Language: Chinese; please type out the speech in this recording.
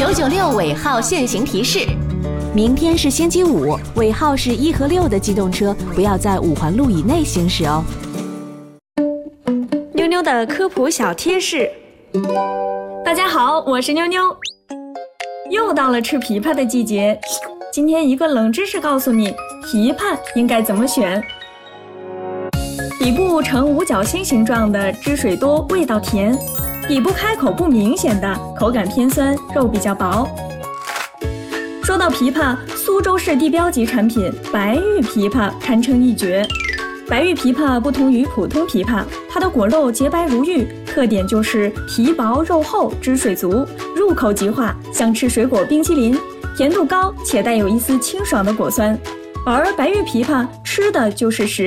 996尾号限行提示： 明天是星期五，尾号是1和6的机动车不要在5环路以内行驶哦。 妞妞的科普小贴士。大家好，我是妞妞。又到了吃枇杷的季节，今天一个冷知识告诉你，枇杷应该怎么选。底部呈五角星形状的汁水多，味道甜；底部开口不明显的，口感偏酸，肉比较薄。说到枇杷，苏州市地标级产品白玉枇杷堪称一绝。白玉枇杷不同于普通枇杷，它的果肉洁白如玉，特点就是皮薄肉厚，汁水足，入口即化，像吃水果冰淇淋，甜度高且带有一丝清爽的果酸。而白玉枇杷吃的就是实